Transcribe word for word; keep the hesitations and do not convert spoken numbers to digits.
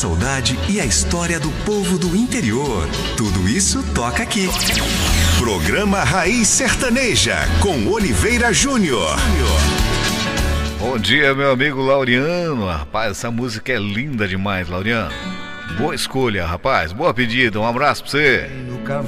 saudade e a história do povo do interior. Tudo isso toca aqui. Programa Raiz Sertaneja, com Oliveira Júnior. Bom dia, meu amigo Laureano. Rapaz, essa música é linda demais, Laureano. Boa escolha, rapaz. Boa pedida. Um abraço pra você.